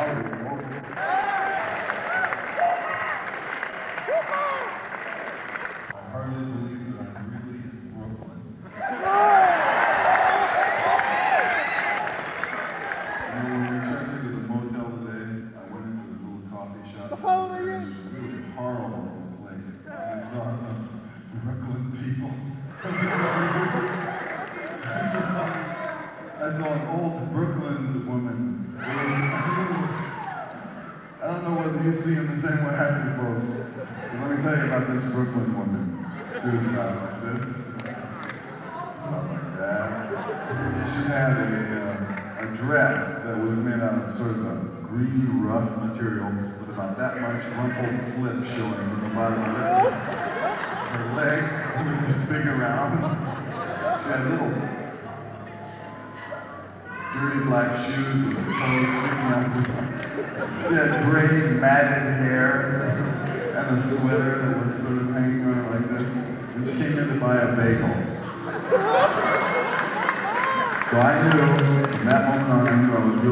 hardly believe that I'm really in Brooklyn. When we checked into the motel today, I went into the little coffee shop downstairs. It was a really horrible place. I saw some Brooklyn people. I saw an old Brooklyn woman. I don't know whether you see them the same way I do, folks. But let me tell you about this Brooklyn woman. She was about this. Not like that. She had a dress that was made out of sort of a greeny, rough material with about that much rumpled slip showing from the bottom of it. Her legs were just big around. She had little dirty black shoes with her toes sticking out. She had gray matted hair and a sweater that was sort of hanging on her like this. And she came in to buy a bagel. So I knew, from that moment on, I knew I was really